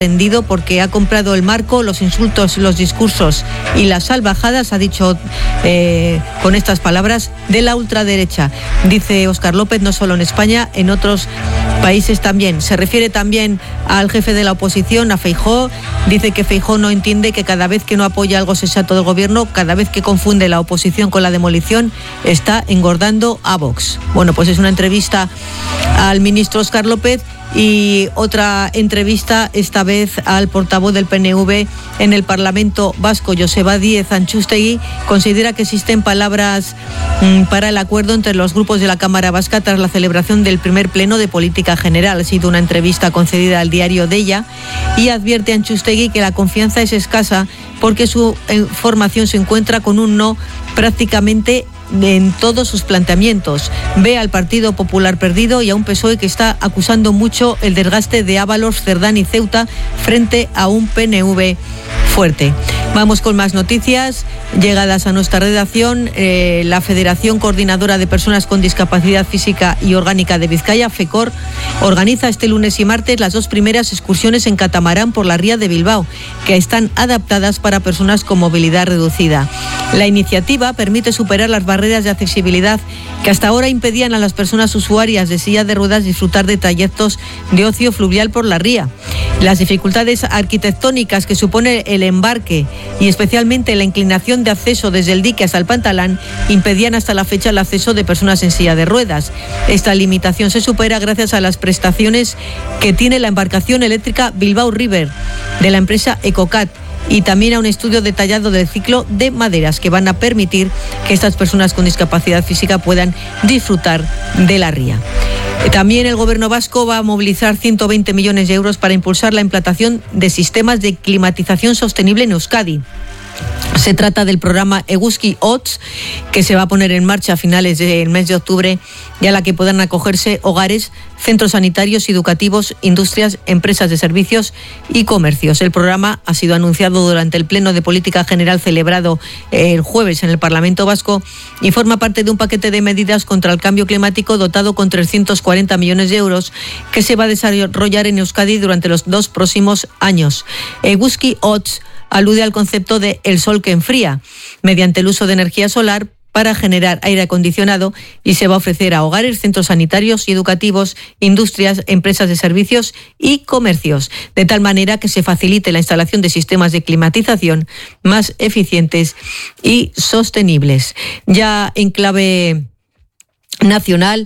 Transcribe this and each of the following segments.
sorprendido porque ha comprado el marco, los insultos, los discursos y las salvajadas, ha dicho con estas palabras, de la ultraderecha. Dice Óscar López, no solo en España, en otros países también. Se refiere también al jefe de la oposición, a Feijóo. Dice que Feijóo no entiende que cada vez que no apoya algo sensato del gobierno, cada vez que confunde la oposición con la demolición, está engordando a Vox. Bueno, pues es una entrevista al ministro Óscar López. Y otra entrevista, esta vez al portavoz del PNV en el Parlamento Vasco, Joseba Díez Antxustegi, considera que existen palabras para el acuerdo entre los grupos de la Cámara Vasca tras la celebración del primer pleno de política general. Ha sido una entrevista concedida al diario Deia y advierte a Antxustegi que la confianza es escasa porque su formación se encuentra con un no prácticamente en todos sus planteamientos. Ve al Partido Popular perdido y a un PSOE que está acusando mucho el desgaste de Ábalos, Cerdán y Ceuta frente a un PNV fuerte. Vamos con más noticias llegadas a nuestra redacción. La Federación Coordinadora de Personas con Discapacidad Física y Orgánica de Vizcaya, FECOR, organiza este lunes y martes las dos primeras excursiones en catamarán por la ría de Bilbao, que están adaptadas para personas con movilidad reducida. La iniciativa permite superar las barreras de accesibilidad que hasta ahora impedían a las personas usuarias de silla de ruedas disfrutar de trayectos de ocio fluvial por la ría. Las dificultades arquitectónicas que supone el embarque y especialmente la inclinación de acceso desde el dique hasta el Pantalán impedían hasta la fecha el acceso de personas en silla de ruedas. Esta limitación se supera gracias a las prestaciones que tiene la embarcación eléctrica Bilbao River de la empresa Ecocat, y también a un estudio detallado del ciclo de maderas que van a permitir que estas personas con discapacidad física puedan disfrutar de la ría. También el Gobierno vasco va a movilizar 120 millones de euros para impulsar la implantación de sistemas de climatización sostenible en Euskadi. Se trata del programa Eguzki Hots, que se va a poner en marcha a finales del mes de octubre y a la que podrán acogerse hogares, centros sanitarios y educativos, industrias, empresas de servicios y comercios. El programa ha sido anunciado durante el Pleno de Política General celebrado el jueves en el Parlamento Vasco y forma parte de un paquete de medidas contra el cambio climático dotado con 340 millones de euros que se va a desarrollar en Euskadi durante los 2 próximos años. Eguzki Hots alude al concepto de el sol que enfría, mediante el uso de energía solar para generar aire acondicionado, y se va a ofrecer a hogares, centros sanitarios y educativos, industrias, empresas de servicios y comercios, de tal manera que se facilite la instalación de sistemas de climatización más eficientes y sostenibles. Ya en clave nacional,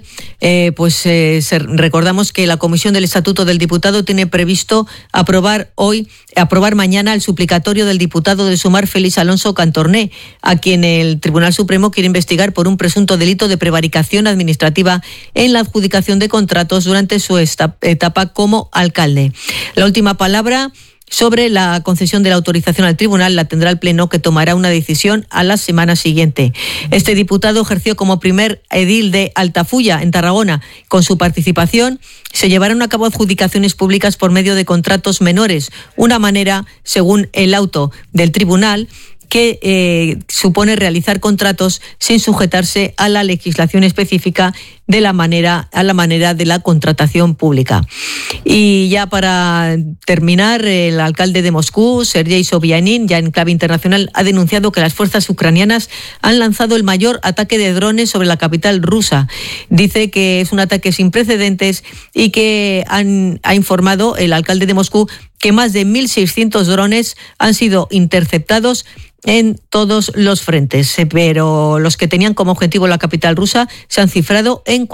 recordamos que la Comisión del Estatuto del Diputado tiene previsto aprobar mañana el suplicatorio del diputado de Sumar, Félix Alonso Cantorné, a quien el Tribunal Supremo quiere investigar por un presunto delito de prevaricación administrativa en la adjudicación de contratos durante su etapa como alcalde. La última palabra sobre la concesión de la autorización al tribunal la tendrá el Pleno, que tomará una decisión a la semana siguiente. Este diputado ejerció como primer edil de Altafulla, en Tarragona. Con su participación se llevarán a cabo adjudicaciones públicas por medio de contratos menores, una manera, según el auto del tribunal, que supone realizar contratos sin sujetarse a la legislación específica a la manera de la contratación pública. Y ya para terminar, el alcalde de Moscú, Sergei Sobyanin, ya en clave internacional, ha denunciado que las fuerzas ucranianas han lanzado el mayor ataque de drones sobre la capital rusa. Dice que es un ataque sin precedentes y que ha informado el alcalde de Moscú que más de 1.600 drones han sido interceptados en todos los frentes, pero los que tenían como objetivo la capital rusa se han cifrado en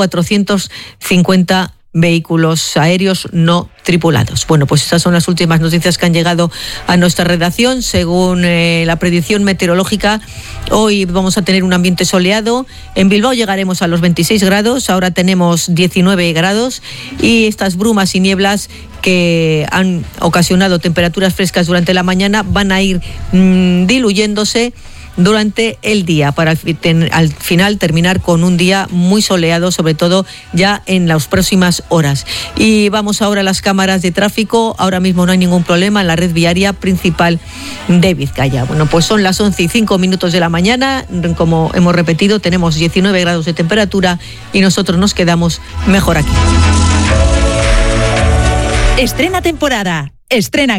450 vehículos aéreos no tripulados. Bueno, pues estas son las últimas noticias que han llegado a nuestra redacción. Según la predicción meteorológica, hoy vamos a tener un ambiente soleado. En Bilbao llegaremos a los 26 grados, ahora tenemos 19 grados, y estas brumas y nieblas que han ocasionado temperaturas frescas durante la mañana van a ir diluyéndose durante el día, para al final terminar con un día muy soleado, sobre todo ya en las próximas horas. Y vamos ahora a las cámaras de tráfico. Ahora mismo no hay ningún problema en la red viaria principal de Vizcaya. Bueno, pues son las 11:05 de la mañana. Como hemos repetido, tenemos 19 grados de temperatura y nosotros nos quedamos mejor aquí. Estrena temporada. estrena